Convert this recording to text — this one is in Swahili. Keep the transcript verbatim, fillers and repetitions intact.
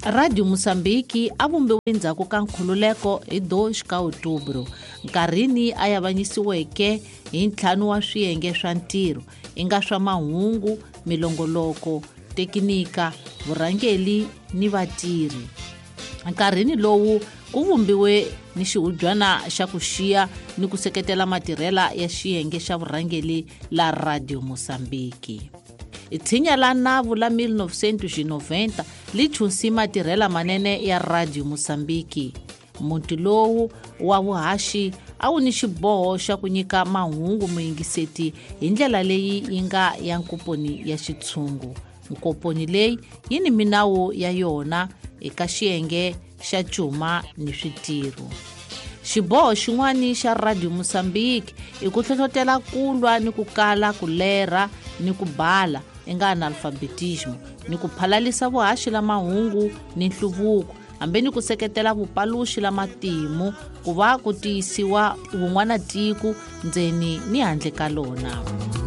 Radio Mosambiki a vumbiwe endzhaku ka nkhululeko hi two ka Outubro, nkarhini a yavanyisiweke hi ntlhanu wa swiyenge swa ntirho, inga swa mahungu, milongoloko, tekinika, vurhangeli ni vatirhi. Nkarhini lowu ku vumbiwe ni xihudyana xa ku xiya ni ku seketela matirhela ya xiyenge xa vurhangeli la Radio Mosambiki. Itshinya la navu la mille neuf cent noventa li thunsi matirhela manene ya Radio Mosambiki. Muti lowu wa vuhaxi a wu ni xiboho xa ku nyika mahungu muyingiseti hi ndlela leyi yi nga ya nkoponi ya xitshungu. Nkoponi leyi yi ni minawu ya yona eka xiyenge xa cuma ni switirho. Xiboho xin'wani xa Radio Mosambiki i ku hlohlotela kulwa ni ku kala ku lera ni ku bala enga analfabetismo ni ku phalalisa vuhaxi la mahungu ni nhluvuko, hambe ni ku seketela vupaluxi la matimu ku va ku tiyisiwa vun'wana tiko ndzeni ni handle ka lona.